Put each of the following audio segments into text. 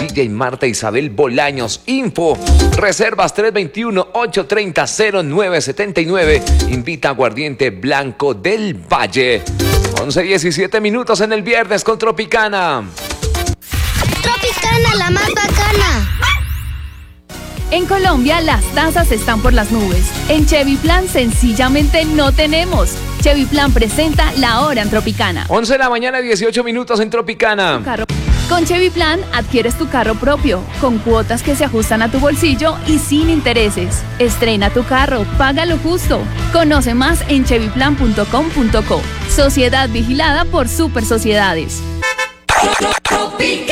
DJ Marta Isabel Bolaños. Info, reservas 321-830-0979. Invita Aguardiente Blanco del Valle. 11:17 minutos en el viernes con Tropicana. Tropicana, la más bacana. En Colombia las tasas están por las nubes. En Chevy Plan sencillamente no tenemos. Chevy Plan presenta La Hora en Tropicana. 11 de la mañana, 18 minutos en Tropicana. Con Chevy Plan adquieres tu carro propio, con cuotas que se ajustan a tu bolsillo y sin intereses. Estrena tu carro, paga lo justo. Conoce más en chevyplan.com.co. Sociedad vigilada por Super Sociedades. Tropicana.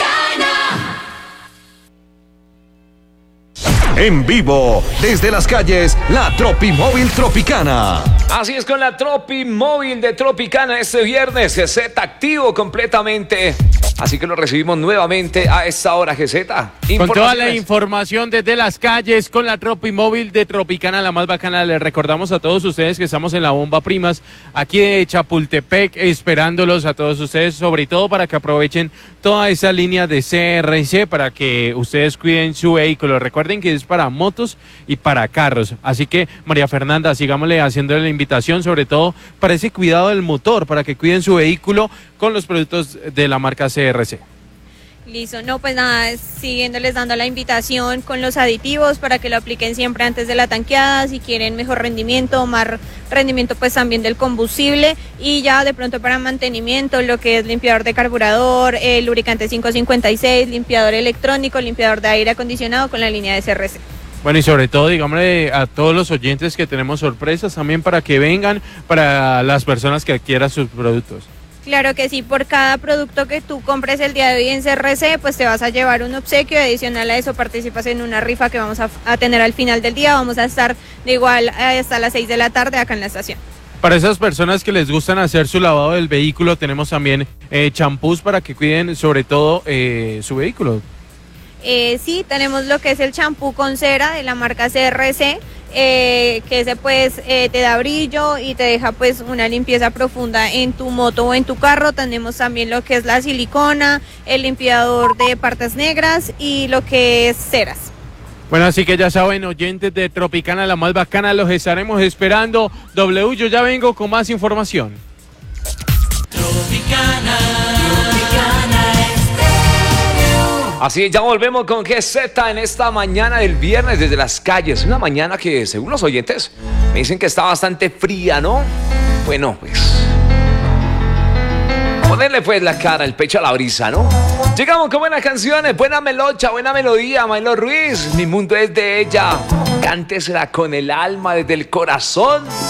En vivo, desde las calles, la Tropimóvil Tropicana. Así es, con la Tropimóvil de Tropicana este viernes. GZ activo completamente. Así que lo recibimos nuevamente a esta hora, GZ. Con toda la información desde las calles, con la Tropimóvil de Tropicana, la más bacana. Les recordamos a todos ustedes que estamos en la Bomba Primas, aquí de Chapultepec, esperándolos a todos ustedes, sobre todo para que aprovechen toda esa línea de CRC, para que ustedes cuiden su vehículo. Recuerden que es para motos y para carros. Así que, María Fernanda, sigámosle haciéndole la invitación, sobre todo para ese cuidado del motor, para que cuiden su vehículo con los productos de la marca CRC. Listo, no, pues nada, siguiéndoles dando la invitación con los aditivos para que lo apliquen siempre antes de la tanqueada, si quieren mejor rendimiento, más rendimiento pues también del combustible, y ya de pronto para mantenimiento, lo que es limpiador de carburador, lubricante 556, limpiador electrónico, limpiador de aire acondicionado con la línea de CRC. Bueno, y sobre todo, digámosle a todos los oyentes que tenemos sorpresas también para que vengan, para las personas que adquieran sus productos. Claro que sí, por cada producto que tú compres el día de hoy en CRC, pues te vas a llevar un obsequio. Adicional a eso participas en una rifa que vamos a tener al final del día. Vamos a estar de igual hasta las 6 de la tarde acá en la estación. Para esas personas que les gustan hacer su lavado del vehículo, tenemos también champús para que cuiden sobre todo su vehículo. Sí, tenemos lo que es el champú con cera de la marca CRC. Que ese pues te da brillo y te deja pues una limpieza profunda en tu moto o en tu carro. Tenemos también lo que es la silicona, el limpiador de partes negras y lo que es ceras. Bueno, así que ya saben, oyentes de Tropicana, la más bacana, los estaremos esperando. W, yo ya vengo con más información. Tropicana. Así es, ya volvemos con GZ en esta mañana del viernes desde las calles. Una mañana que, según los oyentes, me dicen que está bastante fría, ¿no? Bueno, pues ponerle pues la cara, el pecho a la brisa, ¿no? Llegamos con buenas canciones, buena melocha, buena melodía. Mailo Ruiz, Mi mundo es de ella. Cántesela con el alma, desde el corazón.